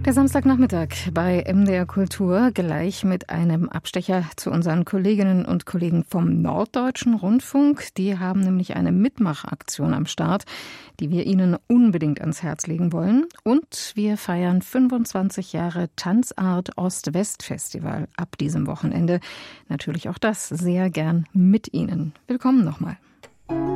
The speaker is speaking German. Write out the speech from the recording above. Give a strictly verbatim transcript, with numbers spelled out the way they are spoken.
Der Samstagnachmittag bei M D R Kultur, gleich mit einem Abstecher zu unseren Kolleginnen und Kollegen vom Norddeutschen Rundfunk. Die haben nämlich eine Mitmachaktion am Start, die wir Ihnen unbedingt ans Herz legen wollen. Und wir feiern fünfundzwanzig Jahre Tanzart Ost-West-Festival ab diesem Wochenende. Natürlich auch das sehr gern mit Ihnen. Willkommen nochmal.